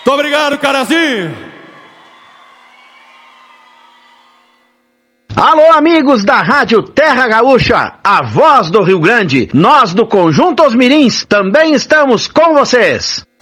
Muito obrigado, Carazinho. Alô, amigos da Rádio Terra Gaúcha, a voz do Rio Grande. Nós do Conjunto Os Mirins também estamos com vocês.